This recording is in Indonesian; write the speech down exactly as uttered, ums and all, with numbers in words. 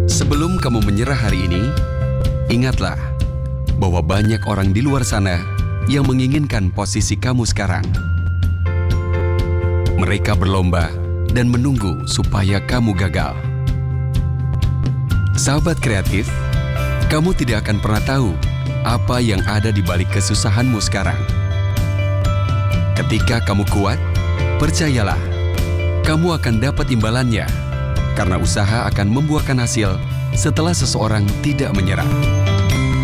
Sebelum kamu menyerah hari ini, ingatlah bahwa banyak orang di luar sana yang menginginkan posisi kamu sekarang. Mereka berlomba dan menunggu supaya kamu gagal. Sahabat kreatif, kamu tidak akan pernah tahu apa yang ada di balik kesusahanmu sekarang. Ketika kamu kuat, percayalah, kamu akan dapat imbalannya, karena usaha akan membuahkan hasil setelah seseorang tidak menyerah.